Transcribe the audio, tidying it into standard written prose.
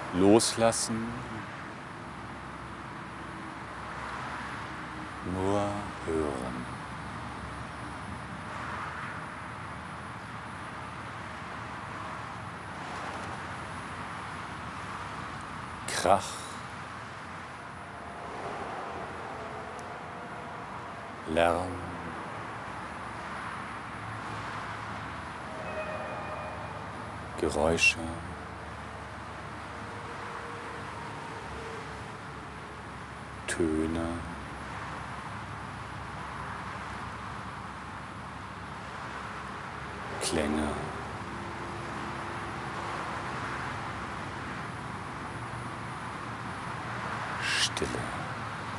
loslassen, nur hören. Krach, Lärm, Geräusche, Töne, Klänge, Stille.